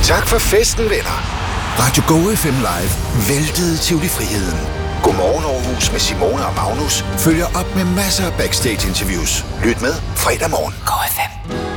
Tak for festen, venner. Radio Go FM Live væltede Tivoli Friheden. Godmorgen Aarhus med Simone og Magnus følger op med masser af backstage-interviews. Lyt med fredag morgen. Go FM.